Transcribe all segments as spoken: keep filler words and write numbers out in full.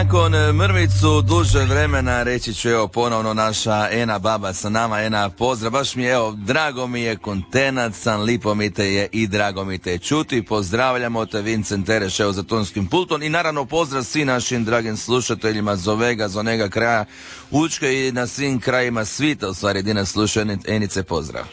Nakon mrvicu duže vremena reći ću evo ponovno naša Ena baba sa nama. Ena, pozdrav, baš mi je evo, drago mi je, kontenat sam, lipo mi te je i drago mi te je čuti. Pozdravljamo te, Vincent Tereš evo za tonskim pultom i naravno pozdrav svim našim dragim slušateljima z ovega, z onega kraja Učke i na svim krajima svita, u stvari gdje nas slušaju. Enice, pozdrav.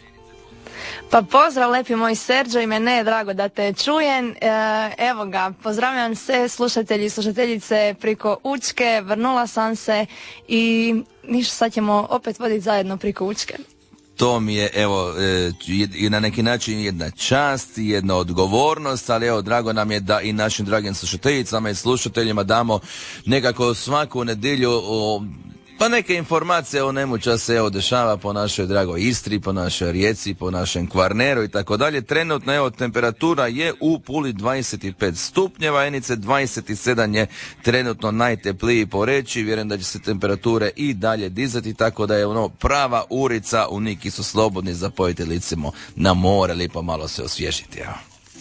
Pa pozdrav, lepi moj Serđo, i mene je drago da te čujem. E, evo ga, pozdravljam sve slušatelji i slušateljice priko Učke, vrnula sam se i ništa, sad ćemo opet voditi zajedno priko Učke. To mi je, evo, e, na neki način jedna čast, jedna odgovornost, ali evo, drago nam je da i našim dragim slušateljicama i slušateljima damo nekako svaku nedjelju o pa neke informacije o nemu čas se evo dešava po našoj dragoj Istri, po našoj Rijeci, po našem Kvarneru i tako dalje. Trenutno evo temperatura je u Puli dvadeset pet stupnjeva, Enice dvadeset sedam je trenutno najtepliji po reći, vjerujem da će se temperature i dalje dizati, tako da je ono prava urica, u Niki su slobodni za pojeti licimo na more, lipo malo se osvježiti. Evo.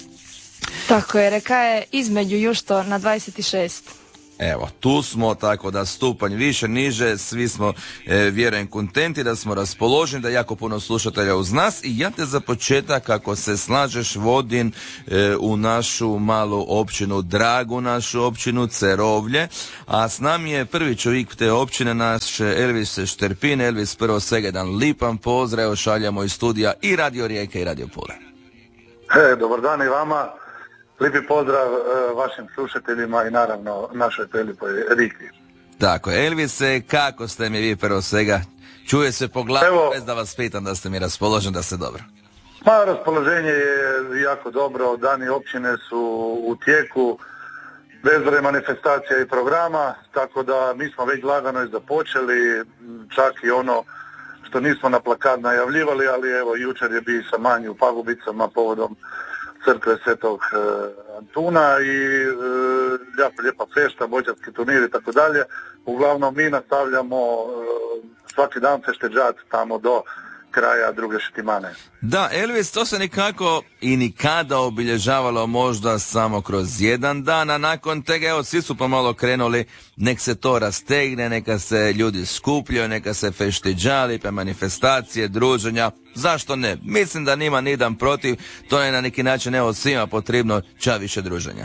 Tako je, reka je između jušto na dvadeset šest. Evo, tu smo, tako da stupanj više, niže, svi smo, e, vjerujem, kontenti, da smo raspoloženi, da je jako puno slušatelja uz nas i ja te za početak, ako se slažeš, vodim e, u našu malu općinu, dragu našu općinu, Cerovlje, a s nami je prvi čovjek te općine, naš Elvis Šterpin. Elvis, prvo svega jedan lipan pozdrav, šaljamo iz studija i Radio Rijeke i Radio Pule. He, dobar dan i vama. Lijepi pozdrav e, vašim slušateljima i naravno našoj prelipoj Riki. Tako, Elvise, kako ste mi vi prvo svega? Čuje se po glavi, Evo, bez da vas pitam da ste mi raspoloženi, da ste dobro. Pa raspoloženje je jako dobro, dani općine su u tijeku, bezbroj manifestacija i programa, tako da mi smo već lagano i započeli, čak i ono što nismo na plakat najavljivali, ali evo jučer je bio sa manji u Pagubicama povodom crkve Svetog e, Antuna i e, jako lijepa fešta, bođarski turnir i tako dalje. Uglavnom mi nastavljamo e, svaki dan fešteđat tamo do kraja druge šetimane. Da, Elvis, to se nikako i nikada obilježavalo možda samo kroz jedan dan, a nakon tega, evo, svi su pomalo krenuli, nek se to rastegne, neka se ljudi skupljaju, neka se fešteđali, pa manifestacije, druženja, zašto ne? Mislim da nima nijedan protiv, to je na neki način, evo, svima potrebno ča više druženja.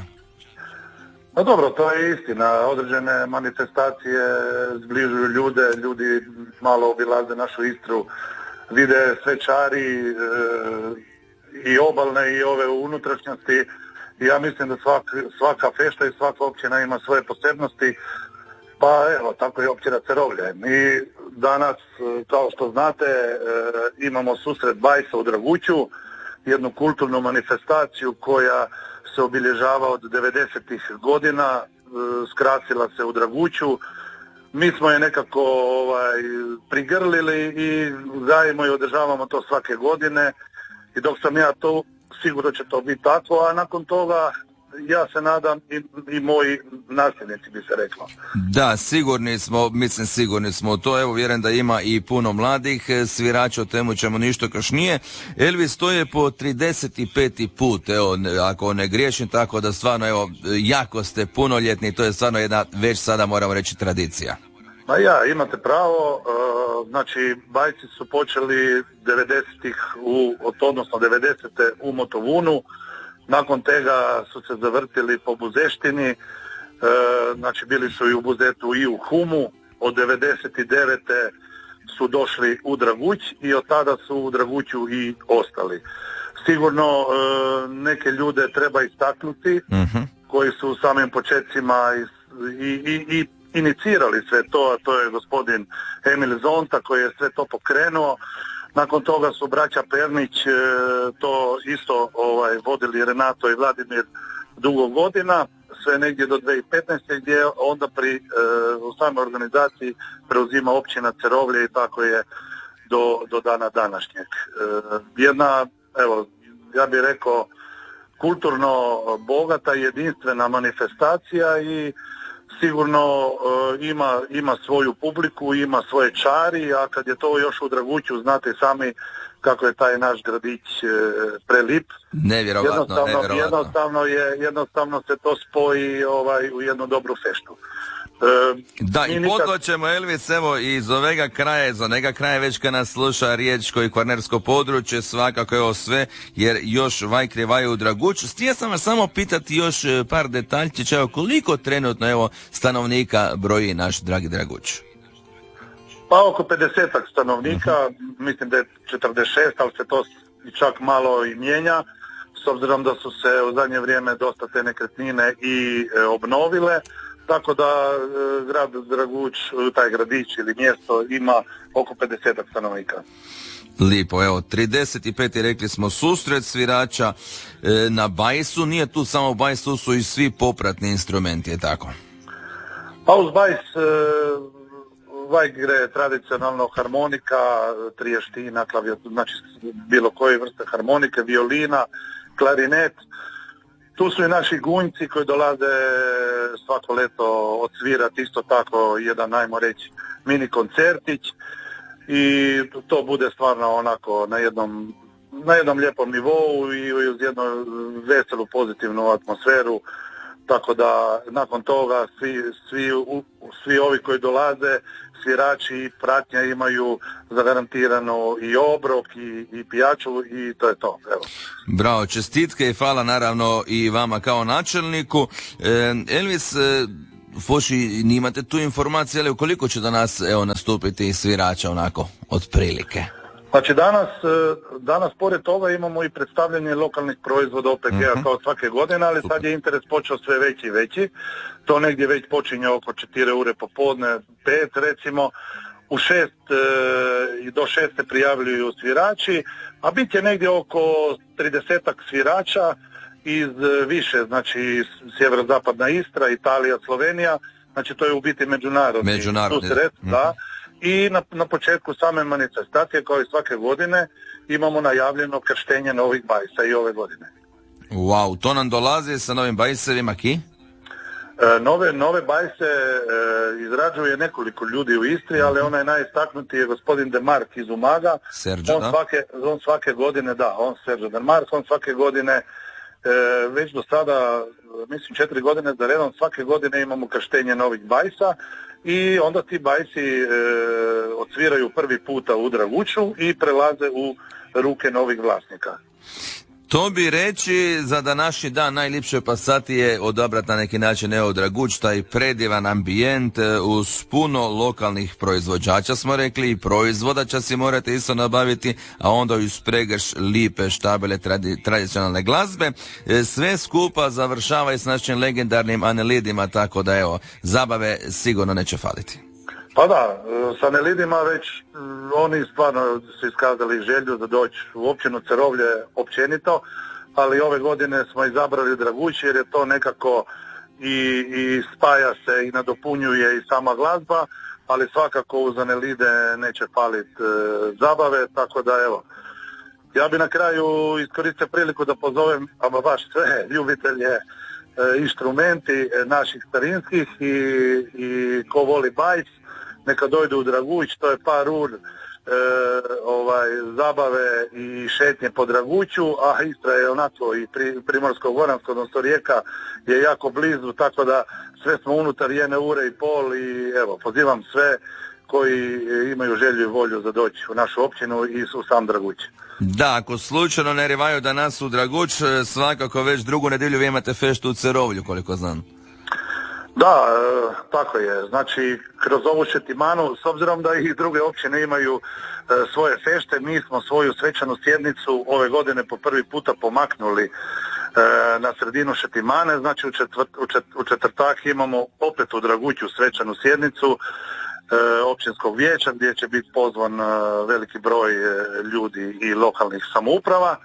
No dobro, to je istina. Određene manifestacije zbližuju ljude, ljudi malo obilaze našu Istru, vide svečari e, i obalne i ove unutrašnjosti. I ja mislim da svak, svaka fešta i svaka općina ima svoje posebnosti. Pa evo, tako je općina Cerovlje. Mi danas, kao što znate, e, imamo susret Bajsa u Draguću, jednu kulturnu manifestaciju koja se obilježava od devedesetih godina, e, skrasila se u Draguću. Mi smo je nekako ovaj, prigrlili i gajimo i održavamo to svake godine i dok sam ja to, sigurno će to biti tako, a nakon toga ja se nadam i, i moji nasljednici, bi se reklo. Da, sigurni smo, mislim sigurni smo u to, evo vjerujem da ima i puno mladih svirača, o temu ćemo ništa kašnije. Elvis, to je po trideset peti put, evo, ako ne griješim, tako da stvarno, evo, jako ste punoljetni, to je stvarno jedna, već sada moramo reći, tradicija. Ma ja, imate pravo, uh, znači Bajci su počeli devedesetih, u, odnosno devedesete u Motovunu, nakon tega su se zavrtili po Buzeštini, e, znači bili su i u Buzetu i u Humu, od devedeset devete su došli u Draguć i od tada su u Draguću i ostali. Sigurno e, neke ljude treba istaknuti, uh-huh. koji su u samim početcima i, i, i inicirali sve to, a to je gospodin Emil Zonta koji je sve to pokrenuo. Nakon toga su braća Pernić e, to isto ovaj, vodili Renato i Vladimir dugo godina, sve negdje do dvije tisuće petnaeste gdje onda pri, e, u samoj organizaciji preuzima općina Cerovlje i tako je do, do dana današnjeg. E, jedna, evo, ja bih rekao, kulturno bogata, jedinstvena manifestacija i sigurno uh, ima, ima svoju publiku, ima svoje čari, a kad je to još u Draguću, znate sami kako je taj naš gradić uh, prelip. Nevjerovatno, jednostavno, nevjerovatno. Jednostavno, je, jednostavno se to spoji ovaj, u jednu dobru feštu. E, da, i nikad... podloćemo, Elvis, evo, iz ovega kraja, iz onega kraja već kad nas sluša riječko i kvarnersko područje, svakako evo sve, jer još vaj krivaju u Draguću. Stije sam vas samo pitati još par detaljčića, evo, koliko trenutno, evo, stanovnika broji naš dragi Draguć? Pa oko pedesetak stanovnika, uh-huh. Mislim da je četrdeset šest, ali se to čak malo i mijenja, s obzirom da su se u zadnje vrijeme dosta te nekretnine i e, obnovile, tako da e, grad Draguć, taj gradić ili mjesto ima oko pedesetak stanovnika. Lipo, evo, trideset pet rekli smo susret svirača e, na bajsu, nije tu samo bajs, tu su i svi popratni instrumenti, je tako? Pa uz bajs e, vaj gre tradicionalno harmonika, triještina, klavijat, znači bilo koje vrste harmonike, violina, klarinet. Tu su i naši gunjci koji dolaze svako leto odsvirati isto tako jedan, ajmo reći, mini koncertić i to bude stvarno onako na jednom, na jednom lijepom nivou i uz jednu veselu, pozitivnu atmosferu. Tako da nakon toga svi, svi, svi ovi koji dolaze, svirači i pratnja imaju zagarantirano i obrok i, i pijaču i to je to. Evo. Bravo, čestitke i hvala naravno i vama kao načelniku. E, Elvis, e, Foši, nimate tu informacije, ali koliko će danas evo, nastupiti svirača onako, otprilike? Znači danas, danas pored toga imamo i predstavljanje lokalnih proizvoda O P G-a uh-huh. kao svake godine, ali sad je interes počeo sve veći i veći. To negdje već počinje oko četiri ure popodne, pet recimo. U šest i do šest se prijavljuju svirači, a bit je negdje oko tridesetak svirača iz više, znači sjeverozapadna Istra, Italija, Slovenija, znači to je u biti međunarodni, međunarodni susret, uh-huh. da. I na, na početku same manifestacije, kao i svake godine, imamo najavljeno krštenje novih bajsa i ove godine. Wow, to nam dolazi sa novim bajsevima, ki? E, nove, nove bajse e, izrađuje nekoliko ljudi u Istri, ali onaj najistaknutiji je gospodin Demark iz Umaga. Sergio, on da? Svake, on svake godine, da, on Sergio Demark, on svake godine, e, već do sada, mislim četiri godine za redom, svake godine imamo krštenje novih bajsa. I onda ti bajsi e, odsviraju prvi puta u Draguću i prelaze u ruke novih vlasnika. To bi reći za današnji dan najljepše pasati je odabrati na neki način evo Draguć, taj predivan ambijent uz puno lokalnih proizvođača smo rekli i proizvoda će si morate isto nabaviti, a onda uz pregrš lipe štabele tradi, tradicionalne glazbe. Sve skupa završava i s našim legendarnim Anelidima, tako da evo, zabave sigurno neće faliti. Pa da, s Anelidima već oni stvarno su iskazali želju da doći u općinu Cerovlje općenito, ali ove godine smo izabrali Draguć jer je to nekako i, i spaja se i nadopunjuje i sama glazba, ali svakako uz Anelide neće faliti e, zabave, tako da evo. Ja bi na kraju iskoristio priliku da pozovem ama baš sve ljubitelje e, instrumenti naših starinskih i, i ko voli bajs, neka dojdu u Draguć, to je par ur e, ovaj, zabave i šetnje po Draguću, a Istra je onako i pri, Primorsko-Goransko, odnosno Rijeka je jako blizu, tako da sve smo unutar jedne ure i pol i evo, pozivam sve koji imaju želju i volju za doći u našu općinu i u sam Draguć. Da, ako slučajno ne rivaju danas u Draguć, svakako već drugu nedjelju vi imate feštu u Cerovlju, koliko znam. Da, e, tako je. Znači, kroz ovu šetimanu, s obzirom da i druge općine imaju e, svoje fešte, mi smo svoju svečanu sjednicu ove godine po prvi puta pomaknuli e, na sredinu šetimane. Znači, u, četvrt, u, čet, u četvrtak imamo opet u Draguću svečanu sjednicu e, općinskog vijeća gdje će biti pozvan e, veliki broj e, ljudi i lokalnih samouprava.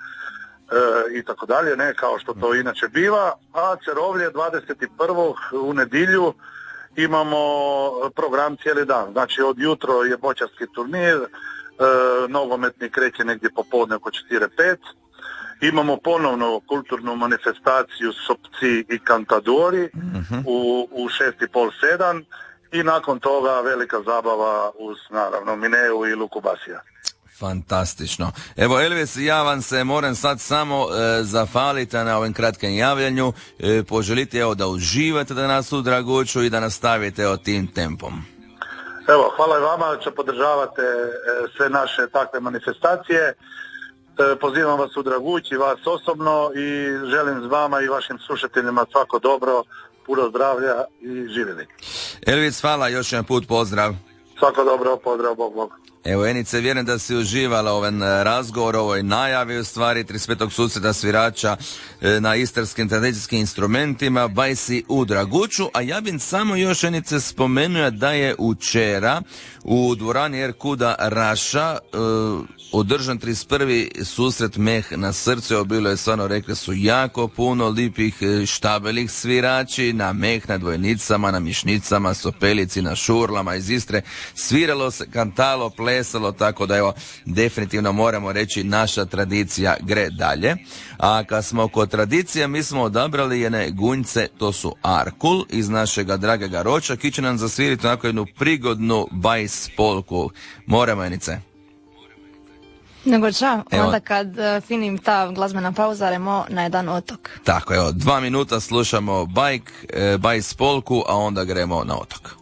E, i tako dalje, ne kao što to inače biva, a Cerovlje dvadeset prvog u nedjelju imamo program cijeli dan, znači od jutro je boćarski turnir, e, nogometni kreće negdje popodne oko četiri pet, imamo ponovno kulturnu manifestaciju Sopci i Cantadori uh-huh. u, u šest i pol sedam i nakon toga velika zabava uz naravno Mineu i Luku Basija. Fantastično. Evo Elvis, ja vam se moram sad samo e, zahvaliti na ovim kratkom javljanju, e, poželiti evo da uživate danas u Draguću i da nastavite evo tim tempom. Evo, hvala i vama što podržavate e, sve naše takve manifestacije. E, pozivam vas u Draguć i vas osobno i želim s vama i vašim slušateljima svako dobro, puno zdravlja i živjeli. Elvis, hvala, još jedan put pozdrav. Svako dobro, pozdrav, Bog, Bog. Evo Enice, vjerujem da si uživala ovaj razgovor, ovoj najavi u stvari trideset petog susreta svirača e, na istarskim tradicijskim instrumentima Bajsi u Draguću, a ja bih samo još Enice spomenuo da je učera u dvorani Erkuda Raša e, održan trideset prvi susret Meh na srcu. Evo bilo je stvarno, rekli su, jako puno lipih štabelih svirači na meh, na dvojnicama, na mišnicama, sopelici, na šurlama iz Istre. Sviralo se, kantalo, plesalo, tako da evo definitivno moramo reći naša tradicija gre dalje. A kad smo kod tradicija, mi smo odabrali jedne gunjce, to su Arkul iz našega dragega Roča, ki će nam zasviriti onako jednu prigodnu bajs polku. Moramo, Enice. Nego ča, Evo. onda kad uh, finim ta glazbena pauza, remo na jedan otok. Tako, evo, dva minuta slušamo bajk, e, bajs polku, a onda gremo na otok.